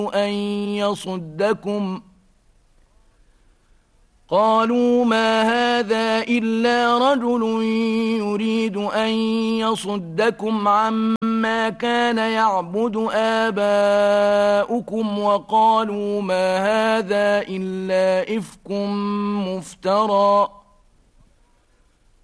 أن يصدكم قالوا ما هذا إلا رجل يريد أن يصدكم عما كان يعبد آباؤكم وقالوا ما هذا إلا إفك مفترى